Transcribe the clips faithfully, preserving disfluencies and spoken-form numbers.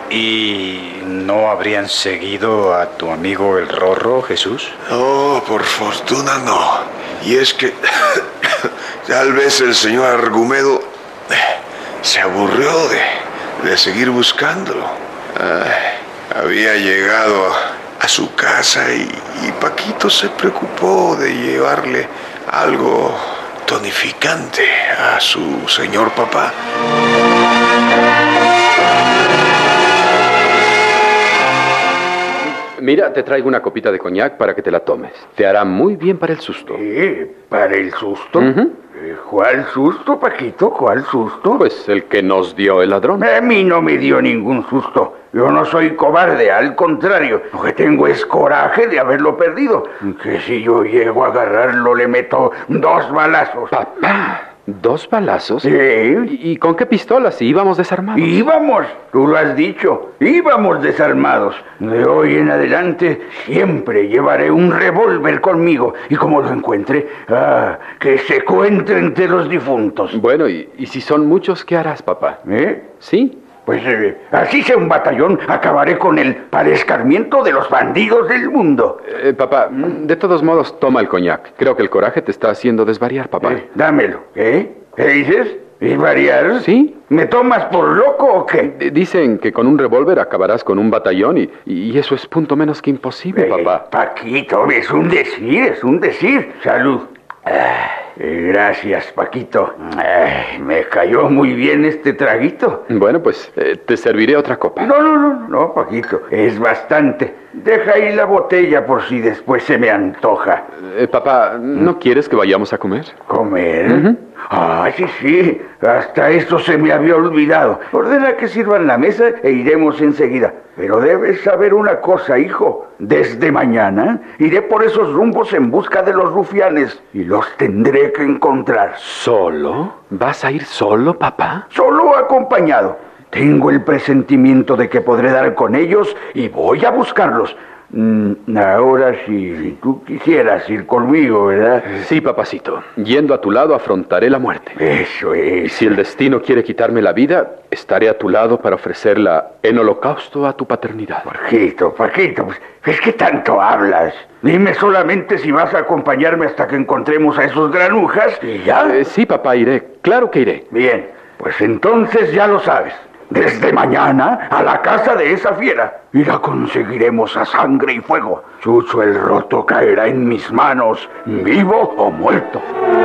¿Y no habrían seguido a tu amigo el Rorro, Jesús? No, por fortuna no. Y es que tal vez el señor Argumedo se aburrió de, de seguir buscándolo. Ay, había llegado a su casa y, y Paquito se preocupó de llevarle algo tonificante a su señor papá. Mira, te traigo una copita de coñac para que te la tomes. Te hará muy bien para el susto. ¿Eh? ¿Para el susto? Uh-huh. ¿Cuál susto, Paquito? ¿Cuál susto? Pues el que nos dio el ladrón. A mí no me dio ningún susto. Yo no soy cobarde, al contrario. Lo que tengo es coraje de haberlo perdido. Que si yo llego a agarrarlo, le meto dos balazos. Papá, ¿dos balazos? Sí. ¿Y con qué pistolas? Si íbamos desarmados. Íbamos, tú lo has dicho. Íbamos desarmados. De hoy en adelante siempre llevaré un revólver conmigo. Y como lo encuentre, ah, que se cuente entre los difuntos. Bueno, ¿y, y si son muchos, qué harás, papá? ¿Eh? ¿Sí? Pues eh, así sea un batallón, acabaré con el para escarmiento de los bandidos del mundo. Eh, papá, de todos modos, toma el coñac. Creo que el coraje te está haciendo desvariar, papá. Eh, dámelo, ¿eh? ¿Qué dices? ¿Desvariar? ¿Sí? ¿Me tomas por loco o qué? D- Dicen que con un revólver acabarás con un batallón y, y eso es punto menos que imposible, Eh, papá. Paquito, es un decir, es un decir. Salud. Ah, eh, gracias, Paquito. Ah, me cayó muy bien este traguito. Bueno, pues eh, te serviré otra copa. No, no, no, no, Paquito, es bastante. Deja ahí la botella por si después se me antoja. Eh, papá, ¿no quieres que vayamos a comer? ¿Comer? Uh-huh. Ah, sí, sí, hasta esto se me había olvidado. Ordena que sirvan la mesa e iremos enseguida. Pero debes saber una cosa, hijo. Desde mañana iré por esos rumbos en busca de los rufianes y los tendré que encontrar. ¿Solo? ¿Vas a ir solo, papá? Solo acompañado. Tengo el presentimiento de que podré dar con ellos y voy a buscarlos. Mm, ahora sí, si tú quisieras ir conmigo, ¿verdad? Sí, papacito. Yendo a tu lado afrontaré la muerte. Eso Y es. si el destino quiere quitarme la vida, estaré a tu lado para ofrecerla en holocausto a tu paternidad. Paquito, Paquito, pues, es que tanto hablas. Dime solamente si vas a acompañarme hasta que encontremos a esos granujas y ya. Eh, sí, papá, iré. Claro que iré. Bien, pues entonces ya lo sabes. Desde mañana a la casa de esa fiera y la conseguiremos a sangre y fuego. Chucho el Roto caerá en mis manos, vivo o muerto.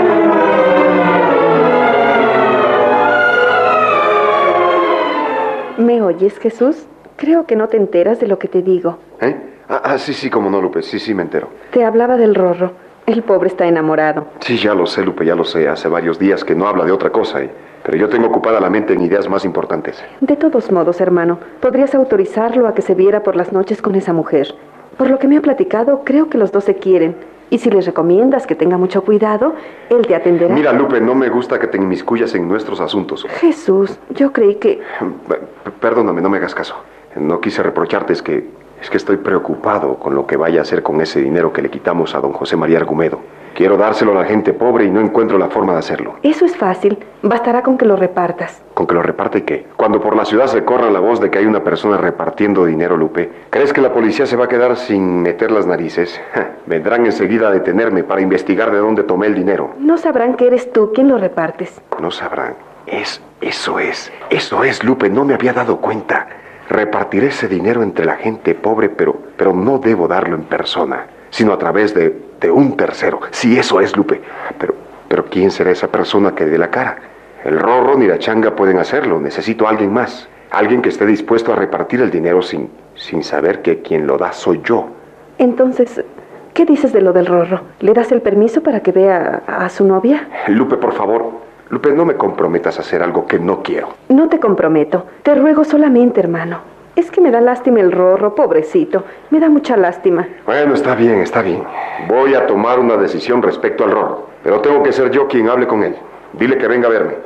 ¿Me oyes, Jesús? Creo que no te enteras de lo que te digo. ¿Eh? Ah, ah, sí, sí, como no, Lupe. Sí, sí, me entero. Te hablaba del Rorro. El pobre está enamorado. Sí, ya lo sé, Lupe, ya lo sé. Hace varios días que no habla de otra cosa, ¿eh? Pero yo tengo ocupada la mente en ideas más importantes. De todos modos, hermano, podrías autorizarlo a que se viera por las noches con esa mujer. Por lo que me ha platicado, creo que los dos se quieren. Y si les recomiendas que tenga mucho cuidado, él te atenderá. Mira, Lupe, no me gusta que te inmiscuyas en nuestros asuntos. Jesús, yo creí que... P- Perdóname, no me hagas caso. No quise reprocharte, es que... Es que estoy preocupado con lo que vaya a hacer con ese dinero que le quitamos a don José María Argumedo. Quiero dárselo a la gente pobre y no encuentro la forma de hacerlo. Eso es fácil. Bastará con que lo repartas. ¿Con que lo reparte qué? Cuando por la ciudad se corra la voz de que hay una persona repartiendo dinero, Lupe, ¿crees que la policía se va a quedar sin meter las narices? Ja, vendrán enseguida a detenerme para investigar de dónde tomé el dinero. No sabrán que eres tú quien lo repartes. No sabrán. Es, eso es, eso es, Lupe, no me había dado cuenta. Repartiré ese dinero entre la gente pobre, pero, pero no debo darlo en persona, sino a través de, de un tercero. Sí, eso es, Lupe. Pero, pero ¿quién será esa persona que dé la cara? El Rorro ni la Changa pueden hacerlo. Necesito a alguien más. Alguien que esté dispuesto a repartir el dinero sin, sin saber que quien lo da soy yo. Entonces, ¿qué dices de lo del Rorro? ¿Le das el permiso para que vea a, a su novia? Lupe, por favor. Lupe, no me comprometas a hacer algo que no quiero. No te comprometo. Te ruego solamente, hermano. Es que me da lástima el Rorro, pobrecito. Me da mucha lástima. Bueno, está bien, está bien. Voy a tomar una decisión respecto al Rorro. Pero tengo que ser yo quien hable con él. Dile que venga a verme.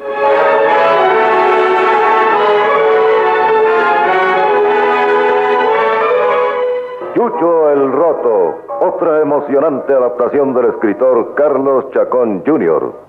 Chucho el Roto, otra emocionante adaptación del escritor Carlos Chacón junior